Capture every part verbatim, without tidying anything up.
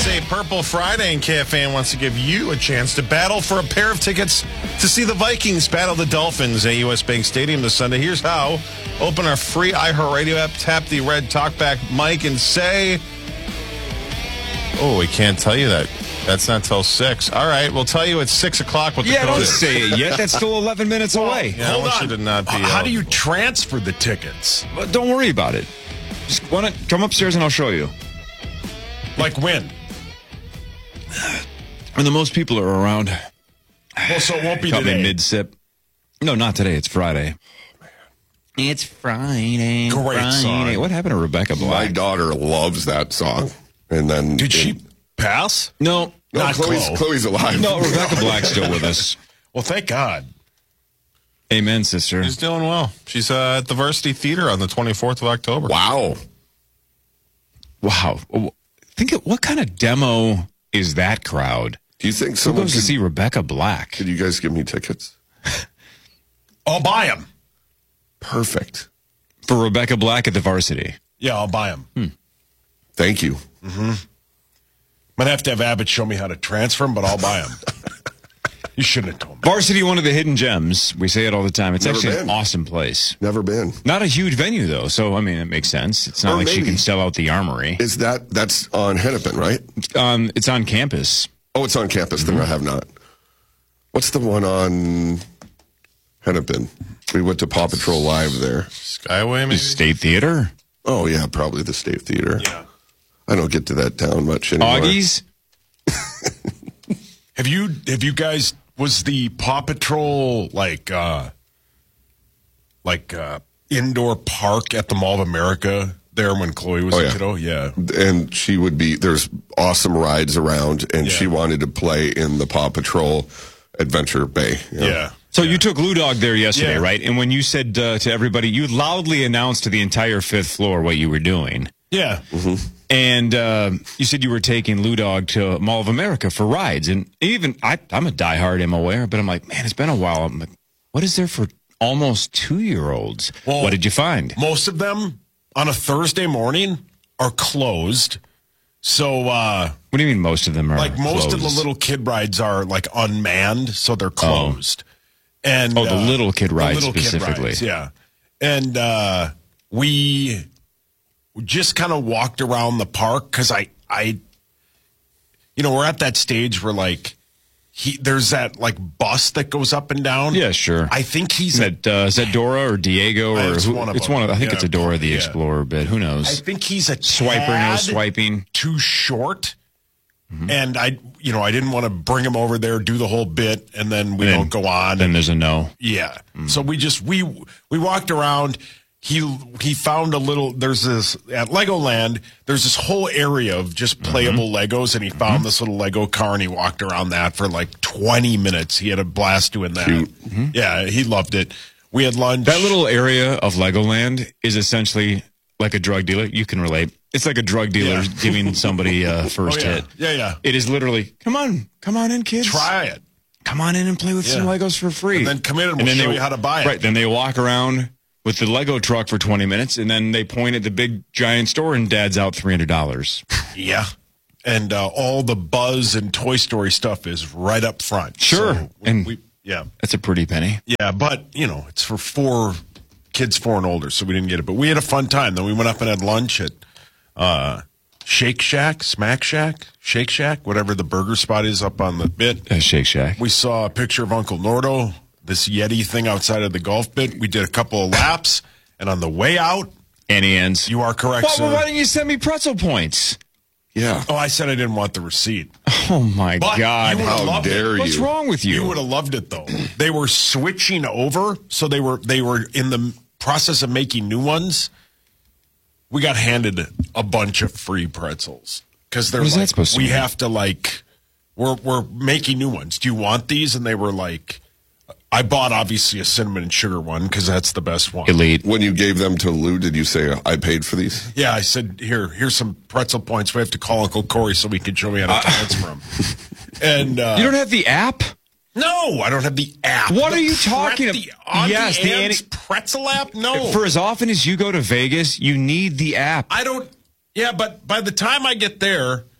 It's a Purple Friday, and K F A N wants to give you a chance to battle for a pair of tickets to see the Vikings battle the Dolphins at U S Bank Stadium this Sunday. Here's how. Open our free iHeartRadio app, tap the red talkback mic, and say... Oh, we can't tell you that. That's not till six. All right, we'll tell you at six o'clock what the yeah, code don't is. say it yet. That's still eleven minutes well, away. Yeah, Hold I want on. you to not be How eligible. do you transfer the tickets? But don't worry about it. Just wanna come upstairs and I'll show you. Like when? When the most people are around. Well, so it won't be Caught me today. mid-sip. No, not today. It's Friday. It's Friday. Great Friday. song. What happened to Rebecca My Black? daughter loves that song. And then Did she it- pass? No. No, Not Chloe's, Chloe. Chloe's alive. No, Rebecca Black's still with us. Well, thank God. Amen, sister. She's doing well. She's uh, at the Varsity Theater on the twenty-fourth of October. Wow. Wow. Think of what kind of demo is that crowd? Do you think Who someone goes could, to see Rebecca Black? could you guys give me tickets? I'll buy them. Perfect. For Rebecca Black at the Varsity. Yeah, I'll buy them. Hmm. Thank you. Might have to have Abbott show me how to transfer them, but I'll buy them. You shouldn't have told me. Varsity, one of the hidden gems. We say it all the time. It's Never actually been. an awesome place. Never been. Not a huge venue, though. So, I mean, it makes sense. It's not Or like she maybe. can sell out the Armory. Is that, that's on Hennepin, right? Um, it's on campus. Oh, it's on campus. Then I have not. What's the one on Hennepin? We went to Paw Patrol Live there. Skyway, maybe? State Theater? Oh, yeah, probably the State Theater. Yeah. I don't get to that town much anymore. Augie's? Have you have you guys was the Paw Patrol like uh like uh indoor park at the Mall of America there when Chloe was Oh, a yeah. kiddo? Yeah. And she would be, there's awesome rides around, and Yeah. she wanted to play in the Paw Patrol Adventure Bay. you know? Yeah. So you took Lou Dog there yesterday, Yeah. right? And when you said uh, to everybody, you loudly announced to the entire fifth floor what you were doing. Yeah. And uh, you said you were taking Lou Dog to Mall of America for rides. And even, I, I'm a diehard M O A, but I'm like, man, it's been a while. I'm like, what is there for almost two-year-olds? Well, What did you find? Most of them on a Thursday morning are closed. So uh What do you mean most of them are like most of the closed? little kid rides are like unmanned, so they're closed. And Oh, the uh, little kid the rides little kid specifically. rides, yeah. And uh, we just kind of walked around the park because I, I, you know, we're at that stage where like he there's that like bus that goes up and down. Yeah, sure. I think he's Is that, uh, is that Dora or Diego? Or It's who- one of it's them. one of, I think Yeah, it's a Dora the yeah. Explorer bit. Who I knows? think he's a Swiper, no tad swiping. too short. And I, you know, I didn't want to bring him over there, do the whole bit, and then we Then- don't go on. Then there's a no. Yeah. So we just we we walked around. He he found a little. There's this at Legoland. There's this whole area of just playable Legos, and he found this little Lego car, and he walked around that for like twenty minutes. He had a blast doing that. Yeah, he loved it. We had lunch. That little area of Legoland is essentially like a drug dealer. You can relate. It's like a drug dealer Yeah. giving somebody a Oh, first yeah. hit. Yeah, yeah. It is literally, come on, come on in, kids. Try it. Come on in and play with some Yeah. Legos for free. And then come in and we'll show you how to buy it. Right. Then they walk around with the Lego truck for twenty minutes, and then they point at the big giant store, and Dad's out three hundred dollars. Yeah. And uh, all the Buzz and Toy Story stuff is right up front. Sure. So we, And- we, yeah. That's a pretty penny. Yeah, but, you know, it's for four kids, four and older, so we didn't get it. But we had a fun time. Then we went up and had lunch at uh, Shake Shack, Smack Shack, Shake Shack, whatever the burger spot is up on the bit. Uh, Shake Shack. We saw a picture of Uncle Nordo, this Yeti thing outside of the golf bit. We did a couple of laps, and on the way out, Annie ends. you are correct, Well, sir. well, why didn't you send me pretzel points? Yeah. Oh, I said I didn't want the receipt. Oh, my But God. you would've How loved it. dare What's you? wrong with you? You would have loved it though. They were switching over, so they were they were in the process of making new ones. We got handed a bunch of free pretzels because they're What is that like, supposed to we mean? have to like we're we're making new ones. Do you want these? And they were like, I bought obviously a cinnamon and sugar one because that's the best one. Elite. When you gave them to Lou, did you say, I paid for these? Yeah, I said here here's some pretzel points. We have to call Uncle Corey so we can show me how to transfer them. And uh, You don't have the app? no, I don't have the app. What The are you pre- talking the about? Auntie Yes, the Anne's Annie- pretzel app. No, For as often as you go to Vegas, you need the app. I don't. Yeah, but by the time I get there,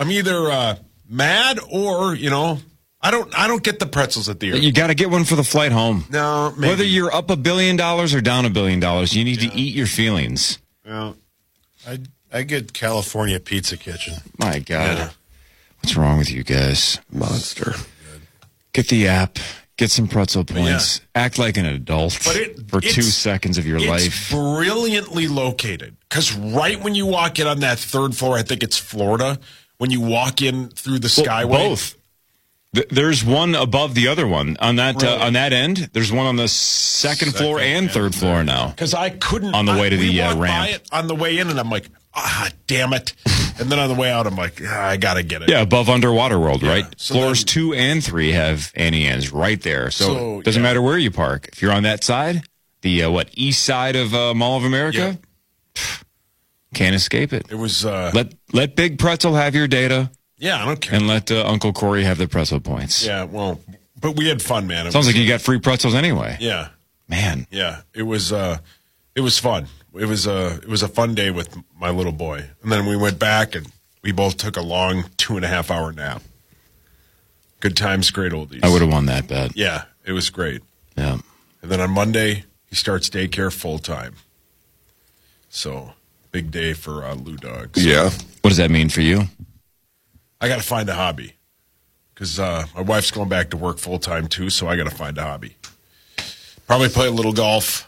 I'm either uh, mad or, you know, I don't I don't get the pretzels at the airport. You got to get one for the flight home. No, maybe. Whether you're up a billion dollars or down a billion dollars, you need yeah. to eat your feelings. Yeah. I I get California Pizza Kitchen. My God. Yeah. What's wrong with you guys? Monster. Get the app. Get some pretzel points. Yeah. Act like an adult but it, for two seconds of your it's life. It's brilliantly located. Because right when you walk in on that third floor, I think it's Florida, when you walk in through the Skyway. Well, both. There's one above the other one on that really? uh, on that end. There's one on the second, second floor and third floor third. now. Because I couldn't on the way to I, the we uh, walked ramp. By it on the way in, and I'm like, ah, damn it! And then on the way out, I'm like, ah, I gotta get it. Yeah, above Underwater World, yeah. right? So Floors then, two and three have Annie Ann's right there. So, so it doesn't yeah. matter where you park. If you're on that side, the uh, what east side of uh, Mall of America, yeah. can't escape it. It was uh, let let Big Pretzel have your data. Yeah, I don't care. And let uh, Uncle Corey have the pretzel points. Yeah, well, but we had fun, man. It Sounds was, like you got free pretzels anyway. Yeah, man. Yeah, it was. Uh, it was fun. It was a. It was a fun day with my little boy, and then we went back and we both took a long two and a half hour nap. Good times, great oldies. I would have won that bet. Yeah, it was great. Yeah. And then on Monday he starts daycare full time. So big day for uh, Lou Dogs. Yeah. What does that mean for you? I got to find a hobby because uh, my wife's going back to work full time too, so I got to find a hobby. Probably play a little golf.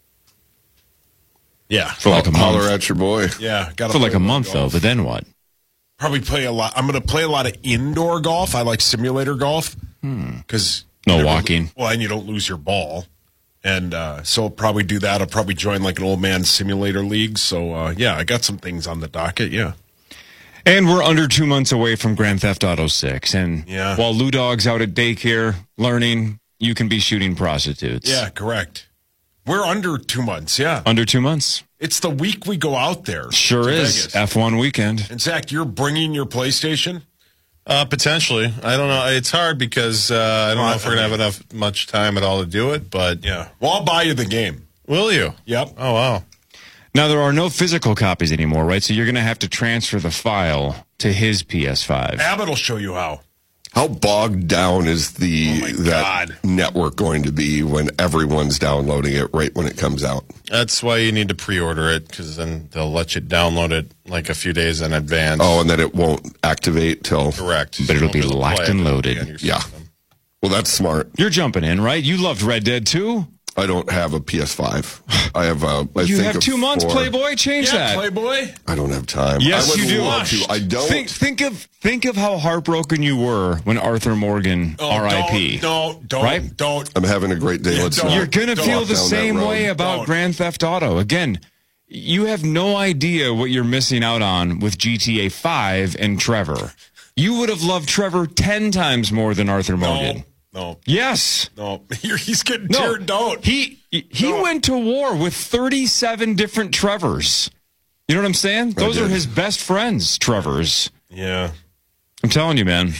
Yeah, for like a month. Holler at your boy. Yeah, got for like a month though. But then what? Probably play a lot. I'm going to play a lot of indoor golf. I like simulator golf because hmm. no walking. Well, and you don't lose your ball, and uh, so I'll probably do that. I'll probably join like an old man simulator league. So uh, yeah, I got some things on the docket. Yeah. And we're under two months away from Grand Theft Auto six. And yeah. while Lou Dog's out at daycare learning, you can be shooting prostitutes. Yeah, correct. We're under two months, yeah. Under two months. It's the week we go out there. Sure is. Vegas. F one weekend. And, Zach, you're bringing your PlayStation? Uh, potentially. I don't know. It's hard because uh, I don't well, know if we're going to have enough much time at all to do it, but... Yeah. Well, I'll buy you the game. Will you? Yep. Oh, wow. Now, there are no physical copies anymore, right? So you're going to have to transfer the file to his P S five. Abbott will show you how. How bogged down is the oh that God. network going to be when everyone's downloading it right when it comes out? That's why you need to pre-order it, because then they'll let you download it like a few days in advance. Oh, and then it won't activate till... Correct. But it'll be locked and loaded. Yeah. Well, that's smart. You're jumping in, right? You loved Red Dead two? I don't have a P S five. I have a. I you think have two months, four. Playboy. Change yeah, that, Playboy. I don't have time. Yes, I would you do. love to. I don't. Think, think of think of how heartbroken you were when Arthur Morgan oh, R I P Don't, don't, right? Don't. I'm having a great day. Yeah, Let's. don't. Not You're gonna don't feel the same way road. about Don't. Grand Theft Auto. Again, you have no idea what you're missing out on with G T A five and Trevor. You would have loved Trevor ten times more than Arthur Morgan. No. No. Yes. No. He's getting no. teared. Don't. He he no. went to war with thirty-seven different Trevors. You know what I'm saying? Those did. are his best friends, Trevors. Yeah. I'm telling you, man.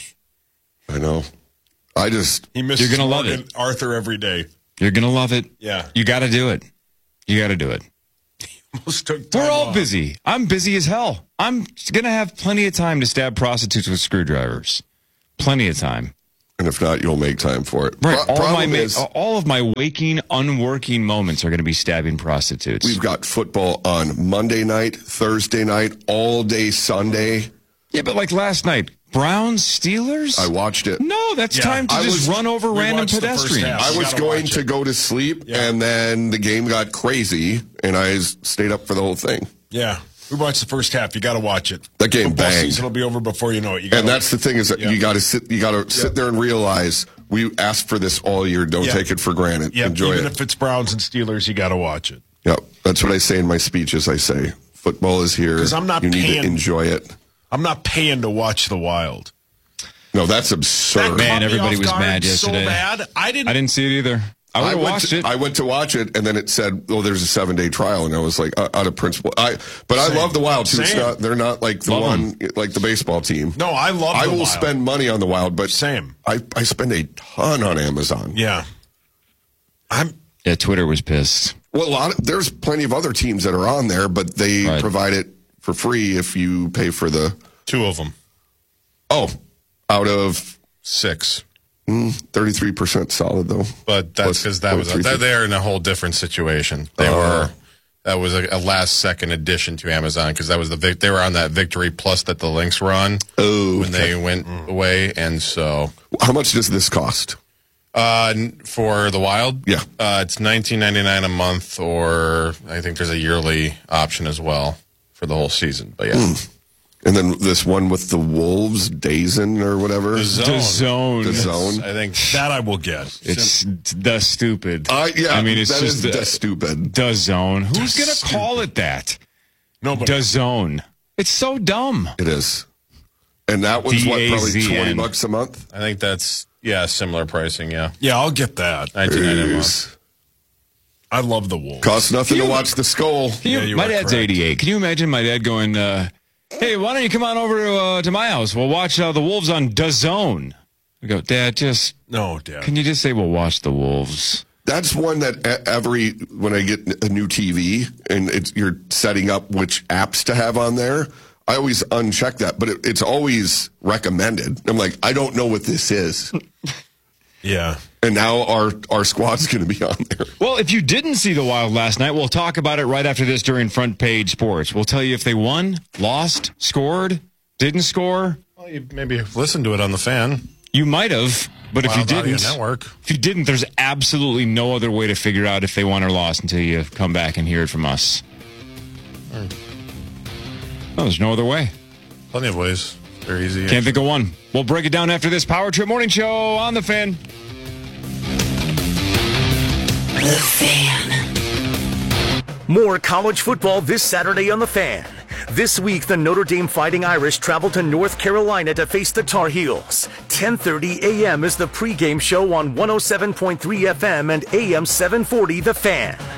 I know. I just. He misses You're gonna love Morgan it. Arthur every day. You're gonna love it. Yeah. You got to do it. You got to do it. Almost took time We're all off. busy. I'm busy as hell. I'm gonna have plenty of time to stab prostitutes with screwdrivers. Plenty of time. And if not, you'll make time for it. Right. Pro- all my problem ma- is, all of my waking, unworking moments are going to be stabbing prostitutes. we've got football on Monday night, Thursday night, all day Sunday. Yeah, but like last night, Browns Steelers. I watched it. No, that's Yeah, time to I just was- run over we random watched the first pedestrians. half. I You was gotta going watch to it. go to sleep, Yeah. and then the game got crazy, and I s- stayed up for the whole thing. Yeah. We watched the first half. You got to watch it. That game Football banged. season will be over before you know it. You gotta, And that's the thing is that Yeah. you got to sit, you got to sit there and realize we asked for this all year. Don't Yeah. take it for granted. Yep, Enjoy even it. if it's Browns and Steelers, you got to watch it. Yep, that's what I say in my speeches. I say football is here. 'Cause I'm not you need paying- to enjoy it. I'm not paying to watch the Wild. No, that's absurd. That Man, caught me everybody off was guard mad so yesterday. bad. I didn't. I didn't see it either. I would I have went watched to, it. I went to watch it, and then it said, "Oh, there's a seven day trial," and I was like, uh, out of principle. I, but Same. I love the Wild too. It's Same. not, they're not like the Love one like the baseball team. No, I love. I the will Wild. spend money on the Wild, but Same. I, I spend a ton on Amazon. Yeah. I'm. Yeah, Twitter was pissed. Well, a lot of, there's plenty of other teams that are on there, but they Right. provide it for free if you pay for the. Two of them. Oh, out of Six. mm, thirty-three percent solid, though. But that's Plus because that was a, point three they're, they're in a whole different situation. They Uh. were that was a, a last second addition to Amazon because that was the vic, they were on that Victory Plus that the Lynx were on Oh, when they went away, and so How much does this cost? uh, n- for the Wild, Yeah. uh, it's nineteen ninety nine a month, or I think there's a yearly option as well for the whole season. But yeah, Mm. And then this one with the Wolves, Dazen or whatever. The Zone. The zone. The Zone. I think That I will get. It's the stupid. Uh, yeah, I mean, it's that just is the, that's stupid. the zone. Who's The going to stupid. call it that? Nobody. The zone. It's so dumb. It is. And that one's what, probably D A Z N. twenty bucks a month? I think that's yeah similar pricing. Yeah, Yeah, I'll get that. nineteen ninety nine a month. Jeez. I love the Wolves. Costs nothing to watch the skull. Can you- Yeah, you my are dad's correct. eighty-eight. Can you imagine my dad going, uh, hey, why don't you come on over to, uh, to my house? We'll watch uh, the Wolves on D A Z N. I go, Dad, just, No, Dad. can you just say we'll watch the Wolves? That's one that e- every when I get a new T V and it's you're setting up which apps to have on there, I always uncheck that, but it, it's always recommended. I'm like, I don't know what this is, Yeah. and now our our squad's going to be on there. Well, if you didn't see the Wild last night, we'll talk about it right after this during Front Page Sports. We'll tell you if they won, lost, scored, didn't score. Well, you maybe listen to it on the Fan. You might have, but if you Wild Audio didn't, Network. if you didn't, there's absolutely no other way to figure out if they won or lost until you come back and hear it from us. No, there's no other way. Plenty of ways. Very easy. Can't think of one. We'll break it down after this Power Trip Morning Show on The Fan. The Fan. More college football this Saturday on The Fan. This week, the Notre Dame Fighting Irish travel to North Carolina to face the Tar Heels. ten thirty a.m. is the pregame show on one oh seven point three F M and A M seven forty The Fan.